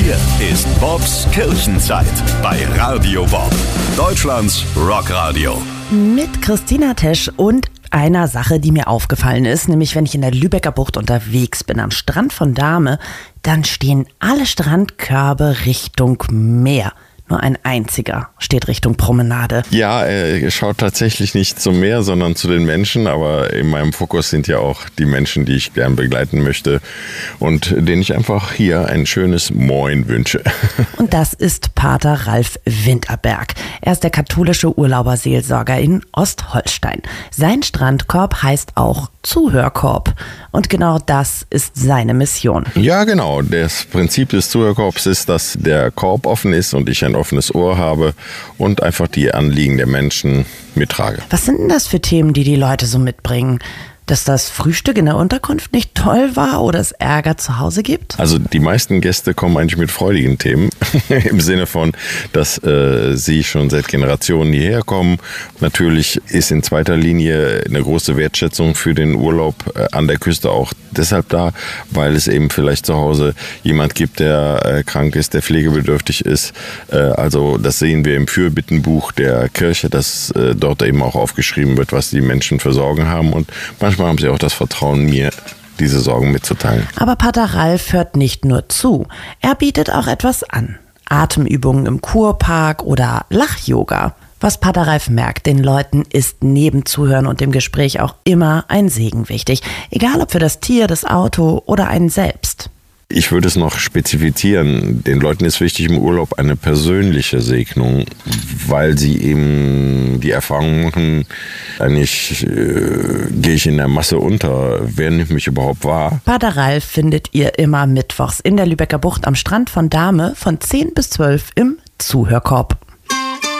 Hier ist Bobs Kirchenzeit bei Radio Bob, Deutschlands Rockradio. Mit Christina Tesch und einer Sache, die mir aufgefallen ist, nämlich wenn ich in der Lübecker Bucht unterwegs bin, am Strand von Dahme, dann stehen alle Strandkörbe Richtung Meer. Nur ein einziger steht Richtung Promenade. Ja, er schaut tatsächlich nicht zum Meer, sondern zu den Menschen. Aber in meinem Fokus sind ja auch die Menschen, die ich gern begleiten möchte und denen ich einfach hier ein schönes Moin wünsche. Und das ist Pater Ralf Winterberg. Er ist der katholische Urlauberseelsorger in Ostholstein. Sein Strandkorb heißt auch Zuhörkorb. Und genau das ist seine Mission. Ja, genau. Das Prinzip des Zuhörkorbs ist, dass der Korb offen ist und ich ein offenes Ohr habe und einfach die Anliegen der Menschen mittrage. Was sind denn das für Themen, die die Leute so mitbringen? Dass das Frühstück in der Unterkunft nicht toll war oder es Ärger zu Hause gibt? Also die meisten Gäste kommen eigentlich mit freudigen Themen, im Sinne von, dass sie schon seit Generationen hierher kommen. Natürlich ist in zweiter Linie eine große Wertschätzung für den Urlaub an der Küste auch deshalb da, weil es eben vielleicht zu Hause jemand gibt, der krank ist, der pflegebedürftig ist. Also das sehen wir im Fürbittenbuch der Kirche, dass dort eben auch aufgeschrieben wird, was die Menschen für Sorgen haben, und manchmal haben sie auch das Vertrauen, mir diese Sorgen mitzuteilen. Aber Pater Ralf hört nicht nur zu, er bietet auch etwas an. Atemübungen im Kurpark oder Lach-Yoga. Was Pater Ralf merkt, den Leuten ist neben Zuhören und dem Gespräch auch immer ein Segen wichtig. Egal ob für das Tier, das Auto oder einen selbst. Ich würde es noch spezifizieren. Den Leuten ist wichtig im Urlaub eine persönliche Segnung, weil sie eben die Erfahrung machen, eigentlich gehe ich in der Masse unter. Wer nimmt mich überhaupt wahr? Pater Ralf findet ihr immer mittwochs in der Lübecker Bucht am Strand von Dahme von 10 bis 12 im Zuhörkorb.